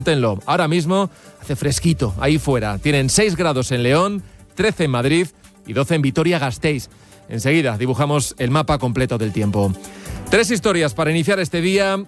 Ahora mismo hace fresquito ahí fuera. Tienen 6 grados en León, 13 en Madrid y 12 en Vitoria-Gasteiz. Enseguida dibujamos el mapa completo del tiempo. 3 historias para iniciar este día